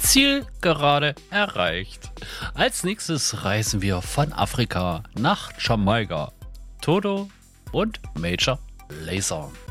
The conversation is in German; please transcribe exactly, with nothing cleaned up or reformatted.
Zielgerade erreicht. Als nächstes reisen wir von Afrika nach Jamaika. Toto und Major Lazer.